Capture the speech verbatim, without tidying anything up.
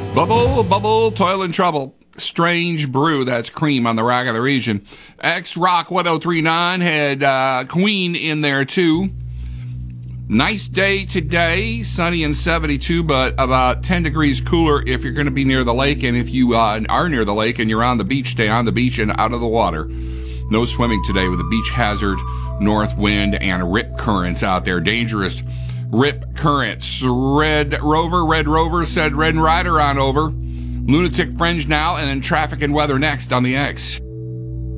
Bubble, bubble, toil and trouble. Strange brew, that's Cream on the Rock of the Region. X Rock one oh three point nine had uh, Queen in there too. Nice day today, sunny and seventy-two, but about ten degrees cooler if you're going to be near the lake. And if you uh, are near the lake and you're on the beach, stay on the beach and out of the water. No swimming today with a beach hazard, north wind, and rip currents out there. Dangerous rip currents. Red Rover, Red Rover said Red Rider on over. Lunatic Fringe now, and then traffic and weather next on the X.